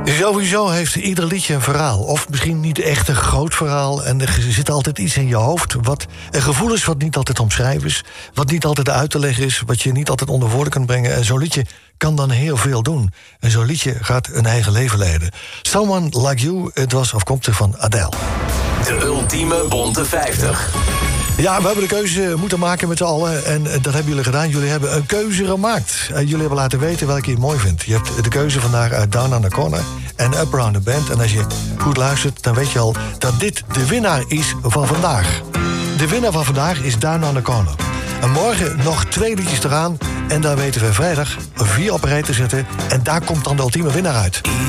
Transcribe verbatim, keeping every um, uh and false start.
Sowieso heeft ieder liedje een verhaal. Of misschien niet echt een groot verhaal. En er zit altijd iets in je hoofd. Wat een gevoel is wat niet altijd omschrijven is. Wat niet altijd uit te leggen is. Wat je niet altijd onder woorden kunt brengen. En zo'n liedje kan dan heel veel doen. En zo'n liedje gaat een eigen leven leiden. Someone Like You, het was afkomstig van Adele. De ultieme bonte vijftig. Ja, we hebben de keuze moeten maken met z'n allen. En dat hebben jullie gedaan. Jullie hebben een keuze gemaakt. Uh, jullie hebben laten weten welke je mooi vindt. Je hebt de keuze vandaag uit Down on the Corner en Up Around the Bend. En als je goed luistert, dan weet je al dat dit de winnaar is van vandaag. De winnaar van vandaag is Down on the Corner. En morgen nog twee liedjes eraan. En daar weten we vrijdag vier op een rij te zetten. En daar komt dan de ultieme winnaar uit.